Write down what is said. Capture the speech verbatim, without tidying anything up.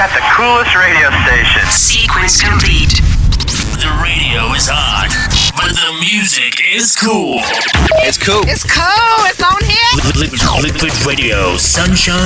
got the coolest radio station. Sequence complete. The radio is hot, but the music is cool. It's cool. It's cool. It's on here. Liquid, liquid radio, sunshine.